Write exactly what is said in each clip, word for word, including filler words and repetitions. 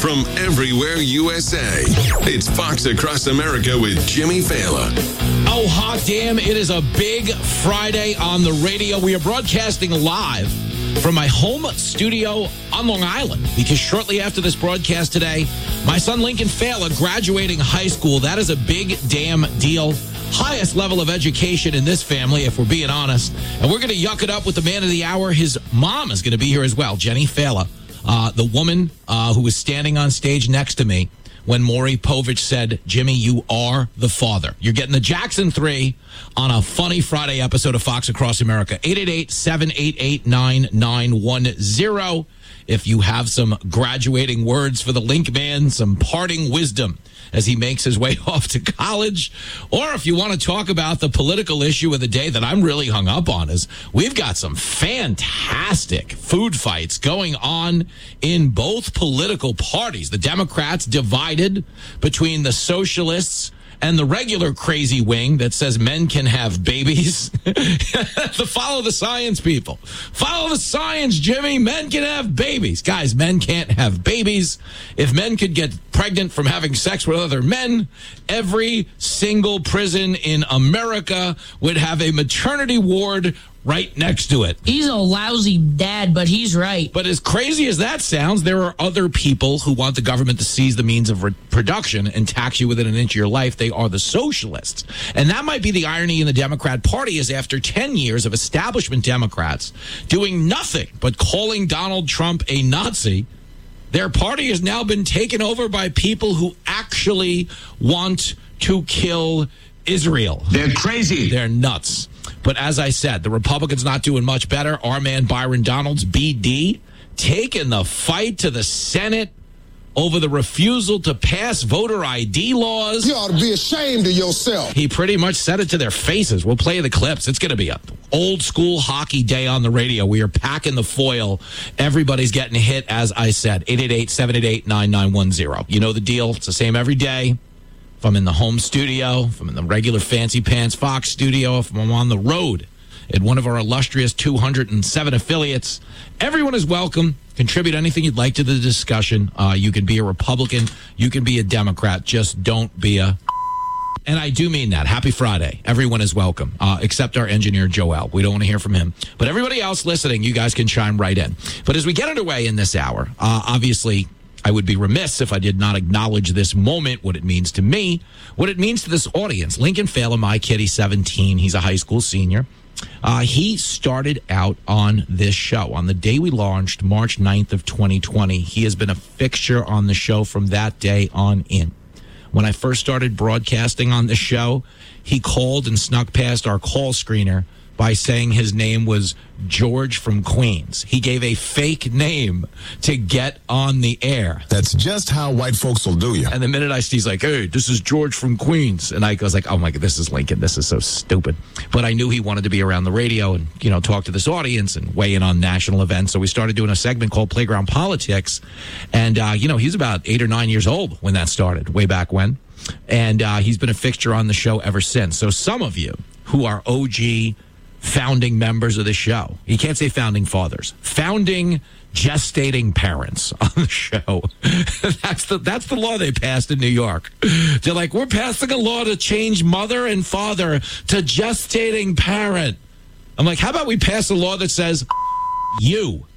from everywhere U S A. It's Fox Across America with Jimmy Fallon. Oh, hot damn. It is a big Friday on the radio. We are broadcasting live from my home studio on Long Island because shortly after this broadcast today, my son Lincoln Fallon graduating high school. That is a big damn deal. Highest level of education in this family, if we're being honest. And we're going to yuck it up with the man of the hour. His mom is going to be here as well, Jenny Fallon, uh, the woman uh, who was standing on stage next to me when Maury Povich said, Jimmy, you are the father. You're getting the Jackson three on a funny Friday episode of Fox Across America. eight eight eight, seven eight eight, nine nine one zero. If you have some graduating words for the Link Man, some parting wisdom as he makes his way off to college, or if you want to talk about the political issue of the day that I'm really hung up on, is we've got some fantastic food fights going on in both political parties. The Democrats divided between the socialists and the regular crazy wing that says men can have babies. the follow the science people. Follow the science, Jimmy. Men can have babies. Guys, men can't have babies. If men could get pregnant from having sex with other men, every single prison in America would have a maternity ward right next to it. He's a lousy dad, but he's right. But as crazy as that sounds, there are other people who want the government to seize the means of reproduction and tax you within an inch of your life. They are the socialists. And that might be the irony in the Democrat Party, is after ten years of establishment Democrats doing nothing but calling Donald Trump a Nazi, their party has now been taken over by people who actually want to kill Israel. They're crazy. They're nuts. But as I said, the Republicans not doing much better. Our man Byron Donalds, B D, taking the fight to the Senate over the refusal to pass voter I D laws. You ought to be ashamed of yourself. He pretty much said it to their faces. We'll play the clips. It's going to be an old school hockey day on the radio. We are packing the foil. Everybody's getting hit, as I said. eight eight eight, seven eight eight, nine nine one zero. You know the deal. It's the same every day. If I'm in the home studio, if I'm in the regular fancy pants Fox studio, if I'm on the road at one of our illustrious two hundred seven affiliates, everyone is welcome. Contribute anything you'd like to the discussion. Uh, you can be a Republican. You can be a Democrat. Just don't be a... And I do mean that. Happy Friday. Everyone is welcome, uh, except our engineer, Joel. We don't want to hear from him. But everybody else listening, you guys can chime right in. But as we get underway in this hour, uh, obviously... I would be remiss if I did not acknowledge this moment, what it means to me, what it means to this audience. Lincoln Fallon, my kid, he's seventeen. He's a high school senior. Uh, he started out on this show. On the day we launched, March ninth of twenty twenty, he has been a fixture on the show from that day on in. When I first started broadcasting on the show, he called and snuck past our call screener by saying his name was George from Queens. He gave a fake name to get on the air. That's just how white folks will do you. And the minute I see, he's like, hey, this is George from Queens. And I was like, oh my God, this is Lincoln. This is so stupid. But I knew he wanted to be around the radio and, you know, talk to this audience and weigh in on national events. So we started doing a segment called Playground Politics. And, uh, you know, he's about eight or nine years old when that started, way back when. And uh, he's been a fixture on the show ever since. So some of you who are O G founding members of the show. You can't say founding fathers. Founding gestating parents on the show. that's the that's the law they passed in New York. They're like, we're passing a law to change mother and father to gestating parent. I'm like, how about we pass a law that says you?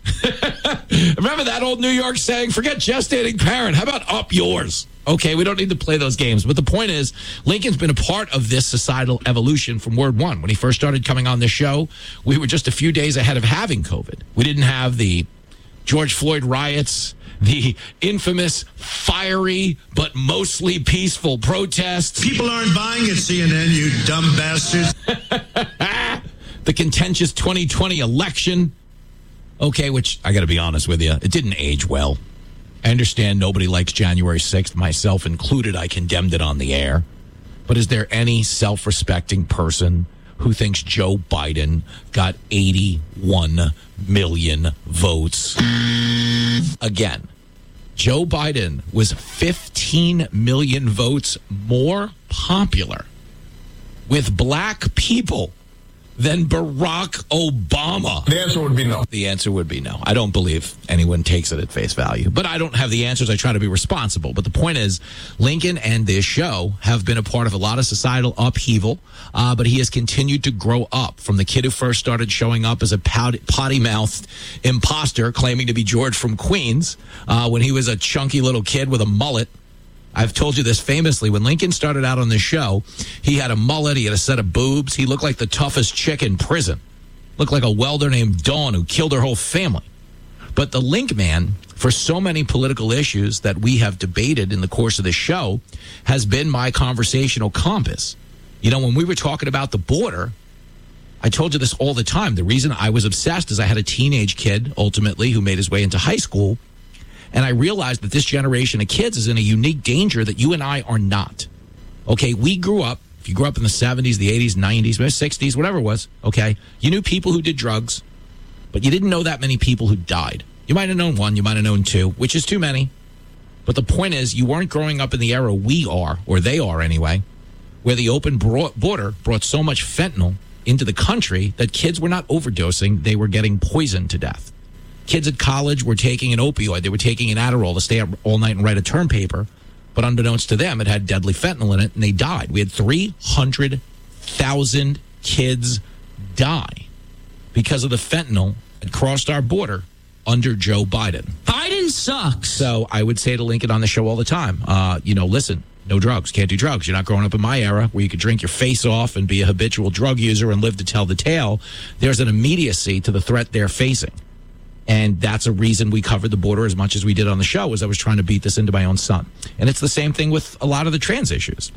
Remember that old New York saying, forget gestating parent. How about up yours? Okay, we don't need to play those games. But the point is, Lincoln's been a part of this societal evolution from word one. When he first started coming on the show, we were just a few days ahead of having COVID. We didn't have the George Floyd riots, the infamous fiery but mostly peaceful protests. People aren't buying it, C N N, you dumb bastards. The contentious twenty twenty election. Okay, which, I got to be honest with you, it didn't age well. I understand nobody likes January sixth, myself included. I condemned it on the air. But is there any self-respecting person who thinks Joe Biden got eighty-one million votes? Again, Joe Biden was fifteen million votes more popular with black people than Barack Obama? The answer would be no. The answer would be no. I don't believe anyone takes it at face value. But I don't have the answers. I try to be responsible. But the point is, Lincoln and this show have been a part of a lot of societal upheaval, uh, but he has continued to grow up from the kid who first started showing up as a potty-mouthed imposter claiming to be George from Queens uh, when he was a chunky little kid with a mullet. I've told you this famously. When Lincoln started out on the show, he had a mullet, he had a set of boobs. He looked like the toughest chick in prison. Looked like a welder named Dawn who killed her whole family. But the Link Man, for so many political issues that we have debated in the course of the show, has been my conversational compass. You know, when we were talking about the border, I told you this all the time. The reason I was obsessed is I had a teenage kid, ultimately, who made his way into high school. And I realized that this generation of kids is in a unique danger that you and I are not. Okay, we grew up, if you grew up in the seventies, the eighties, nineties, sixties, whatever it was, okay, you knew people who did drugs, but you didn't know that many people who died. You might have known one, you might have known two, which is too many. But the point is, you weren't growing up in the era we are, or they are anyway, where the open border brought so much fentanyl into the country that kids were not overdosing, they were getting poisoned to death. Kids at college were taking an opioid. They were taking an Adderall to stay up all night and write a term paper. But unbeknownst to them, it had deadly fentanyl in it, and they died. We had three hundred thousand kids die because of the fentanyl that crossed our border under Joe Biden. Biden sucks. So I would say to Lincoln on the show all the time, uh, you know, listen, no drugs. Can't do drugs. You're not growing up in my era where you could drink your face off and be a habitual drug user and live to tell the tale. There's an immediacy to the threat they're facing. And that's a reason we covered the border as much as we did on the show, was I was trying to beat this into my own son. And it's the same thing with a lot of the trans issues.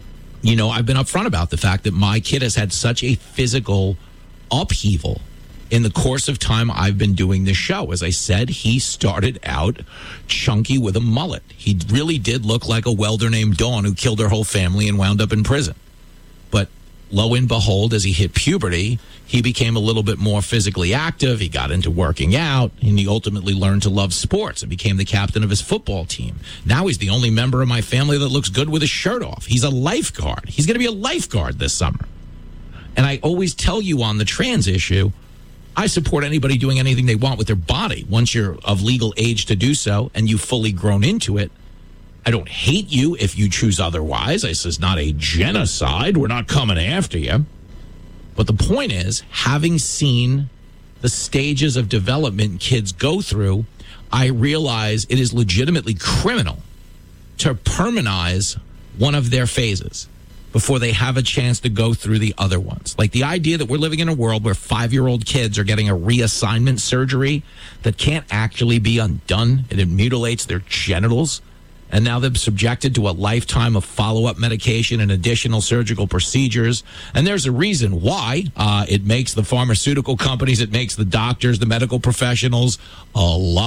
You know, I've been upfront about the fact that my kid has had such a physical upheaval in the course of time I've been doing this show. As I said, he started out chunky with a mullet. He really did look like a welder named Dawn who killed her whole family and wound up in prison. But lo and behold, as he hit puberty, he became a little bit more physically active. He got into working out, and he ultimately learned to love sports and became the captain of his football team. Now he's the only member of my family that looks good with his shirt off. He's a lifeguard. He's going to be a lifeguard this summer. And I always tell you on the trans issue, I support anybody doing anything they want with their body once you're of legal age to do so and you've fully grown into it. I don't hate you if you choose otherwise. This is not a genocide. We're not coming after you. But the point is, having seen the stages of development kids go through, I realize it is legitimately criminal to permanize one of their phases before they have a chance to go through the other ones. Like the idea that we're living in a world where five-year-old kids are getting a reassignment surgery that can't actually be undone, and it mutilates their genitals. And now they're subjected to a lifetime of follow-up medication and additional surgical procedures. And there's a reason why. Uh, it makes the pharmaceutical companies, it makes the doctors, the medical professionals a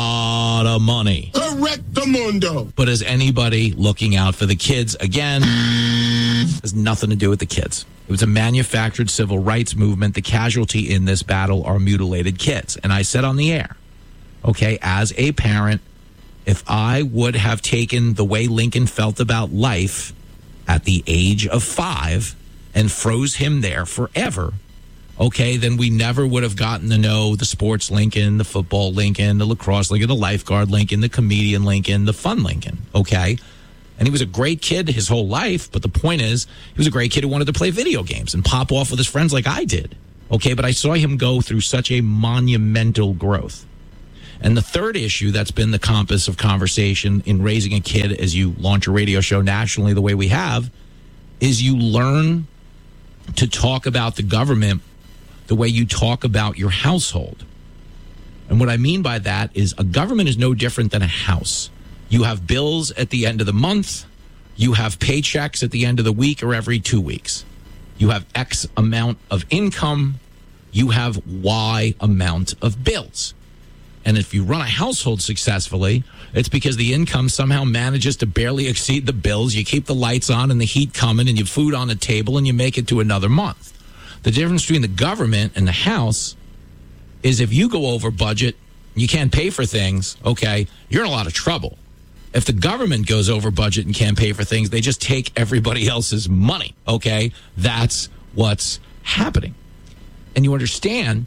lot of money. Correctamundo. But is anybody looking out for the kids? Again, has nothing to do with the kids. It was a manufactured civil rights movement. The casualty in this battle are mutilated kids. And I said on the air, okay, as a parent, if I would have taken the way Lincoln felt about life at the age of five and froze him there forever, okay, then we never would have gotten to know the sports Lincoln, the football Lincoln, the lacrosse Lincoln, the lifeguard Lincoln, the comedian Lincoln, the fun Lincoln, okay? And he was a great kid his whole life, but the point is, he was a great kid who wanted to play video games and pop off with his friends like I did, okay? But I saw him go through such a monumental growth. And the third issue that's been the compass of conversation in raising a kid as you launch a radio show nationally the way we have is you learn to talk about the government the way you talk about your household. And what I mean by that is a government is no different than a house. You have bills at the end of the month. You have paychecks at the end of the week or every two weeks. You have X amount of income. You have Y amount of bills. And if you run a household successfully, it's because the income somehow manages to barely exceed the bills. You keep the lights on and the heat coming and you have food on the table and you make it to another month. The difference between the government and the house is if you go over budget, you can't pay for things, okay, you're in a lot of trouble. If the government goes over budget and can't pay for things, they just take everybody else's money, okay? That's what's happening. And you understand,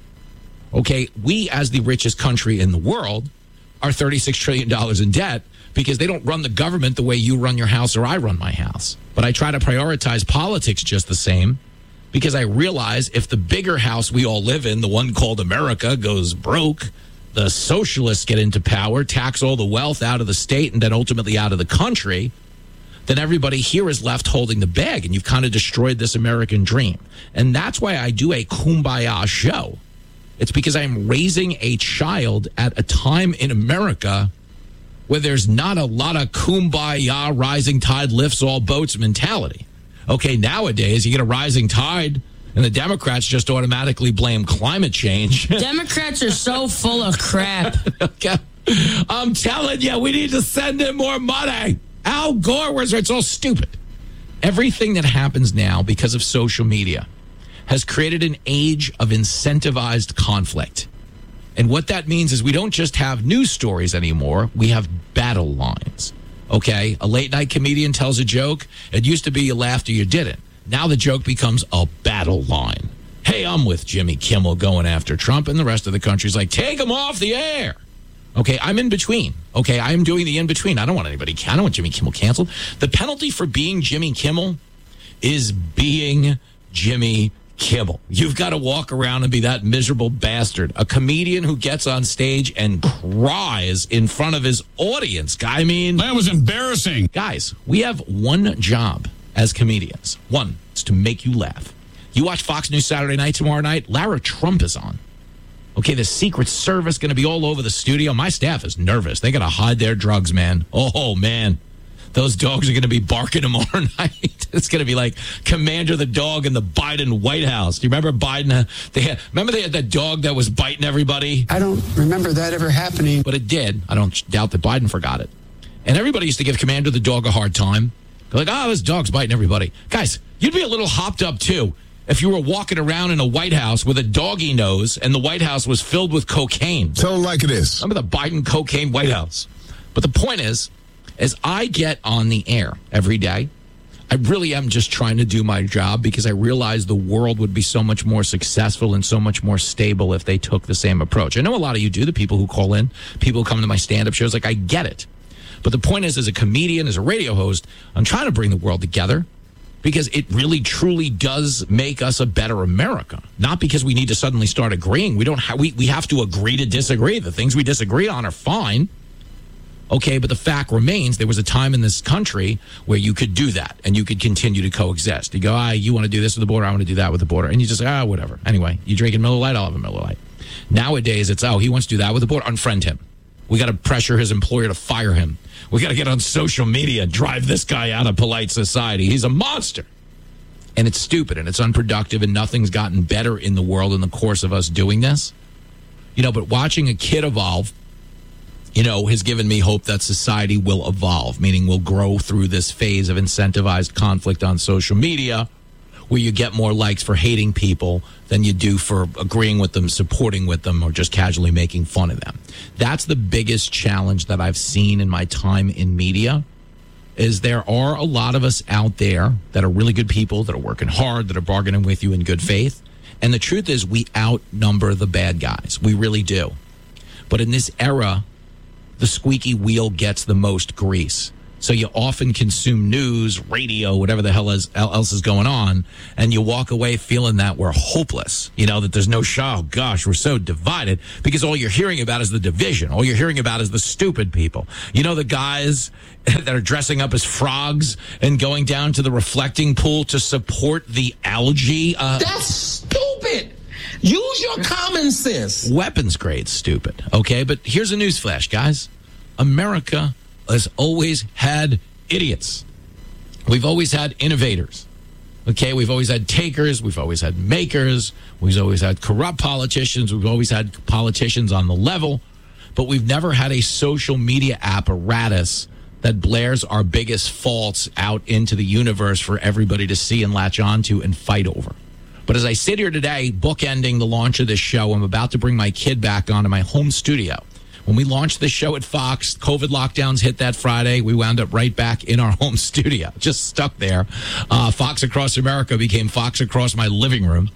okay, we as the richest country in the world are thirty-six trillion dollars in debt because they don't run the government the way you run your house or I run my house. But I try to prioritize politics just the same because I realize if the bigger house we all live in, the one called America, goes broke, the socialists get into power, tax all the wealth out of the state and then ultimately out of the country, then everybody here is left holding the bag, and you've kind of destroyed this American dream. And that's why I do a Kumbaya show. It's because I'm raising a child at a time in America where there's not a lot of Kumbaya, rising tide lifts all boats mentality. Okay, nowadays you get a rising tide, and the Democrats just automatically blame climate change. Democrats are so full of crap. Okay. I'm telling you, we need to send in more money. Al Gore was, it's all stupid. Everything that happens now because of social media has created an age of incentivized conflict. And what that means is we don't just have news stories anymore. We have battle lines. Okay? A late night comedian tells a joke. It used to be you laughed or you didn't. Now the joke becomes a battle line. Hey, I'm with Jimmy Kimmel going after Trump, and the rest of the country's like, take him off the air. Okay, I'm in between. Okay, I'm doing the in between. I don't want anybody, I don't want Jimmy Kimmel canceled. The penalty for being Jimmy Kimmel is being Jimmy Kimmel. You've got to walk around and be that miserable bastard. A comedian who gets on stage and cries in front of his audience. I mean, That was embarrassing. guys, we have one job as comedians. One, is to make you laugh. You watch Fox News Saturday night tomorrow night, Lara Trump is on. Okay, the Secret Service going to be all over the studio. My staff is nervous. They got to hide their drugs, man. Oh, man. Those dogs are going to be barking tomorrow night. It's going to be like Commander the Dog in the Biden White House. Do you remember Biden? They had, remember they had that dog that was biting everybody? I don't remember that ever happening. But it did. I don't doubt that Biden forgot it. And everybody used to give Commander the Dog a hard time. They're like, oh, this dog's biting everybody. Guys, you'd be a little hopped up, too, if you were walking around in a White House with a doggy nose and the White House was filled with cocaine. Tell it like it is. Remember the Biden cocaine White House? But the point is, as I get on the air every day, I really am just trying to do my job because I realize the world would be so much more successful and so much more stable if they took the same approach. I know a lot of you do, the people who call in, people who come to my stand-up shows, like I get it. But the point is, as a comedian, as a radio host, I'm trying to bring the world together because it really, truly does make us a better America. Not because we need to suddenly start agreeing. We don't. Ha- we we have to agree to disagree. The things we disagree on are fine. Okay, but the fact remains, there was a time in this country where you could do that and you could continue to coexist. You go, ah, you want to do this with the border, I want to do that with the border, and you just say, ah, whatever. Anyway, you drink a Miller Lite, I'll have a Miller Lite. Nowadays, it's oh, he wants to do that with the border, unfriend him. We got to pressure his employer to fire him. We got to get on social media, drive this guy out of polite society. He's a monster. And it's stupid and it's unproductive and nothing's gotten better in the world in the course of us doing this. You know, but watching a kid evolve, you know, has given me hope that society will evolve, meaning we'll grow through this phase of incentivized conflict on social media where you get more likes for hating people than you do for agreeing with them, supporting with them, or just casually making fun of them. That's the biggest challenge that I've seen in my time in media, is there are a lot of us out there that are really good people, that are working hard, that are bargaining with you in good faith. And the truth is we outnumber the bad guys. We really do. But in this era, the squeaky wheel gets the most grease. So you often consume news, radio, whatever the hell is, else is going on, and you walk away feeling that we're hopeless. You know, that there's no show. Oh, gosh, we're so divided because all you're hearing about is the division. All you're hearing about is the stupid people. You know, the guys that are dressing up as frogs and going down to the reflecting pool to support the algae. Uh, That's stupid. Use your common sense. Weapons grade stupid. Okay, but here's a newsflash, guys. America has always had idiots. We've always had innovators. Okay, we've always had takers. We've always had makers. We've always had corrupt politicians. We've always had politicians on the level. But we've never had a social media apparatus that blares our biggest faults out into the universe for everybody to see and latch onto and fight over. But as I sit here today, bookending the launch of this show, I'm about to bring my kid back onto my home studio. When we launched this show at Fox, COVID lockdowns hit that Friday. We wound up right back in our home studio, just stuck there. Uh, Fox Across America became Fox Across my living room.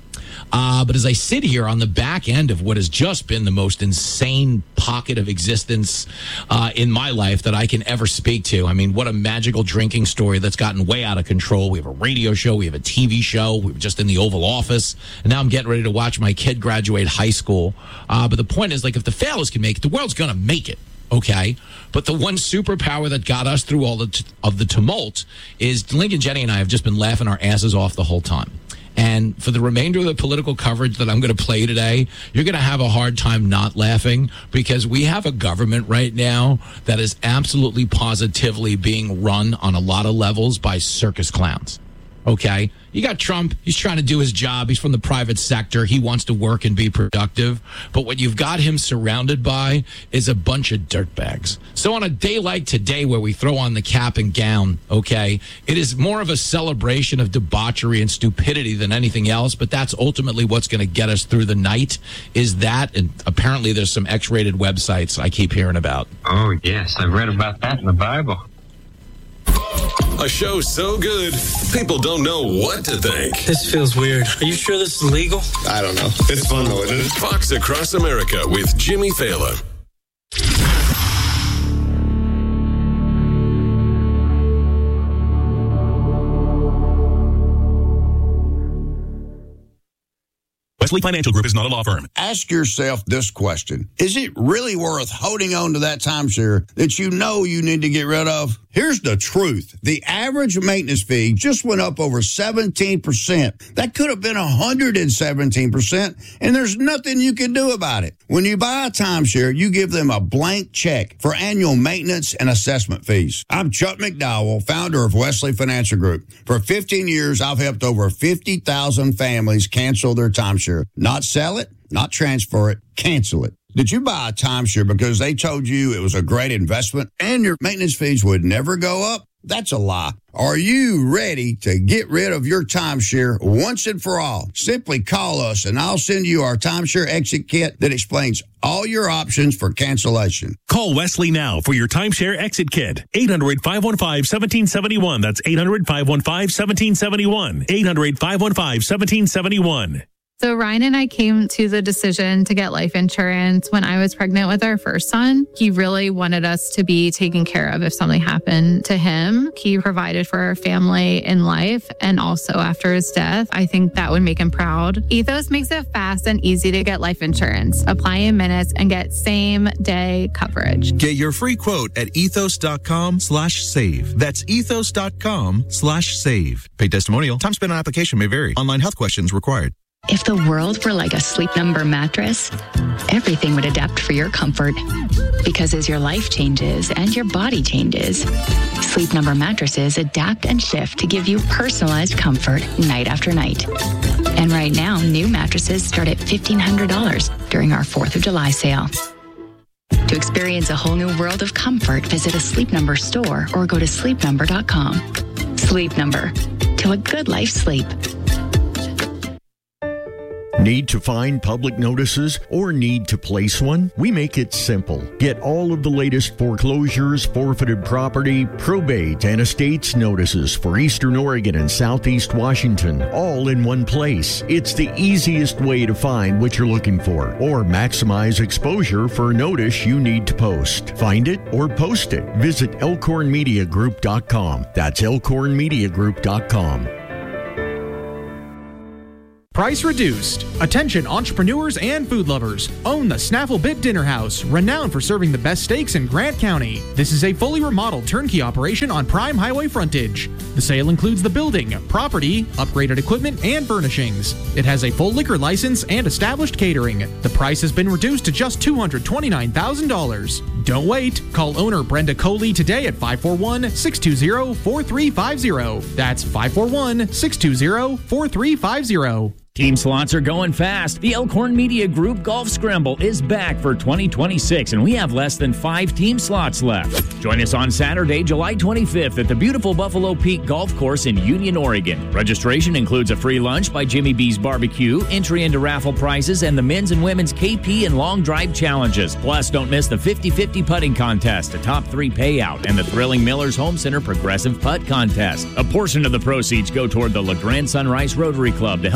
Uh, but as I sit here on the back end of what has just been the most insane pocket of existence uh, in my life that I can ever speak to. I mean, what a magical drinking story that's gotten way out of control. We have a radio show. We have a T V show. We were just in the Oval Office. And now I'm getting ready to watch my kid graduate high school. Uh, but the point is, like, if the failures can make it, the world's going to make it. Okay, but the one superpower that got us through all the t- of the tumult is Lincoln, Jenny, and I have just been laughing our asses off the whole time. And for the remainder of the political coverage that I'm going to play today, you're going to have a hard time not laughing because we have a government right now that is absolutely positively being run on a lot of levels by circus clowns. Okay, you got Trump. He's trying to do his job. He's from the private sector. He wants to work and be productive. But what you've got him surrounded by is a bunch of dirtbags. So on a day like today where we throw on the cap and gown, okay, it is more of a celebration of debauchery and stupidity than anything else. But that's ultimately what's going to get us through the night is that. And apparently there's some X-rated websites I keep hearing about. Oh, yes. I've read about that in the Bible. A show so good, people don't know what to think. This feels weird. Are you sure this is legal? I don't know. It's fun though, isn't it? Fox Across America with Jimmy Fallon. Wesley Financial Group is not a law firm. Ask yourself this question. Is it really worth holding on to that timeshare that you know you need to get rid of? Here's the truth. The average maintenance fee just went up over seventeen percent. That could have been one hundred seventeen percent, and there's nothing you can do about it. When you buy a timeshare, you give them a blank check for annual maintenance and assessment fees. I'm Chuck McDowell, founder of Wesley Financial Group. For fifteen years, I've helped over fifty thousand families cancel their timeshare. Not sell it, not transfer it, cancel it. Did you buy a timeshare because they told you it was a great investment and your maintenance fees would never go up? That's a lie. Are you ready to get rid of your timeshare once and for all? Simply call us and I'll send you our timeshare exit kit that explains all your options for cancellation. Call Wesley now for your timeshare exit kit. eight hundred, five one five, one seven seven one. That's eight hundred, five one five, one seven seven one. eight hundred, five one five, one seven seven one. So Ryan and I came to the decision to get life insurance when I was pregnant with our first son. He really wanted us to be taken care of if something happened to him. He provided for our family in life and also after his death. I think that would make him proud. Ethos makes it fast and easy to get life insurance. Apply in minutes and get same day coverage. Get your free quote at ethos.com slash save. That's ethos.com slash save. Paid testimonial. Time spent on application may vary. Online health questions required. If the world were like a Sleep Number mattress, everything would adapt for your comfort. Because as your life changes and your body changes, Sleep Number mattresses adapt and shift to give you personalized comfort night after night. And right now, new mattresses start at fifteen hundred dollars during our fourth of July sale. To experience a whole new world of comfort, visit a Sleep Number store or go to sleep number dot com. Sleep Number. To a good life sleep. Need to find public notices or need to place one? We make it simple. Get all of the latest foreclosures, forfeited property, probate, and estates notices for Eastern Oregon and Southeast Washington, all in one place. It's the easiest way to find what you're looking for or maximize exposure for a notice you need to post. Find it or post it. Visit elkhorn media group dot com. That's elkhorn media group dot com. Price reduced. Attention entrepreneurs and food lovers. Own the Snaffle Bit Dinner House, renowned for serving the best steaks in Grant County. This is a fully remodeled turnkey operation on prime highway frontage. The sale includes the building, property, upgraded equipment, and furnishings. It has a full liquor license and established catering. The price has been reduced to just two hundred twenty-nine thousand dollars. Don't wait. Call owner Brenda Coley today at five four one, six two zero, four three five zero. That's five four one, six two zero, four three five zero. Team slots are going fast. The Elkhorn Media Group Golf Scramble is back for twenty twenty-six, and we have less than five team slots left. Join us on Saturday, July twenty-fifth at the beautiful Buffalo Peak Golf Course in Union, Oregon. Registration includes a free lunch by Jimmy B's Barbecue, entry into raffle prizes, and the men's and women's K P and long drive challenges. Plus, don't miss the fifty-fifty putting contest, a top three payout, and the thrilling Miller's Home Center Progressive Putt Contest. A portion of the proceeds go toward the LeGrand Sunrise Rotary Club to help support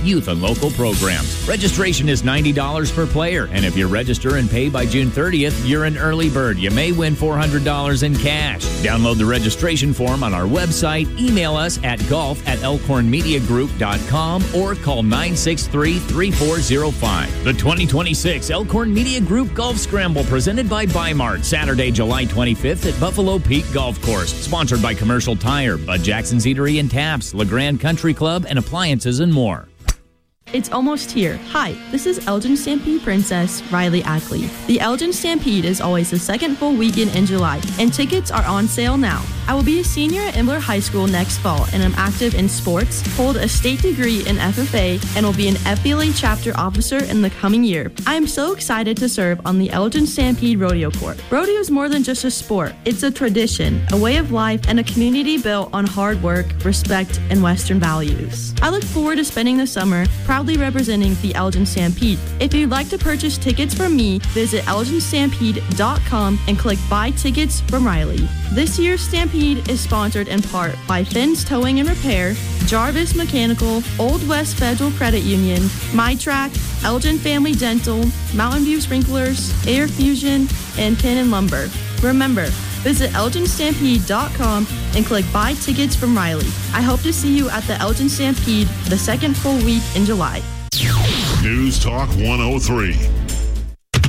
youth and local programs. Registration is ninety dollars per player, and if you register and pay by June thirtieth, you're an early bird. You may win four hundred dollars in cash. Download the registration form on our website, email us at golf at elkhorn media group dot com, or call nine six three, three four zero five. The twenty twenty-six Elkhorn Media Group Golf Scramble, presented by Bimart, Saturday, July twenty-fifth at Buffalo Peak Golf Course. Sponsored by Commercial Tire, Bud Jackson's Eatery and Taps, LeGrand Country Club, and Appliances and more. It's almost here. Hi, this is Elgin Stampede Princess Riley Ackley. The Elgin Stampede is always the second full weekend in July, and tickets are on sale now. I will be a senior at Embler High School next fall, and I'm active in sports, hold a state degree in F F A, and will be an F B L A chapter officer in the coming year. I am so excited to serve on the Elgin Stampede Rodeo Court. Rodeo is more than just a sport. It's a tradition, a way of life, and a community built on hard work, respect, and Western values. I look forward to spending the summer proudly representing the Elgin Stampede. If you'd like to purchase tickets from me, visit elgin stampede dot com and click Buy Tickets from Riley. This year's Stampede is sponsored in part by Finn's Towing and Repair, Jarvis Mechanical, Old West Federal Credit Union, MyTrack, Elgin Family Dental, Mountain View Sprinklers, Air Fusion, and Pin and Lumber. Remember, visit elgin stampede dot com and click Buy Tickets from Riley. I hope to see you at the Elgin Stampede the second full week in July. News Talk one oh three.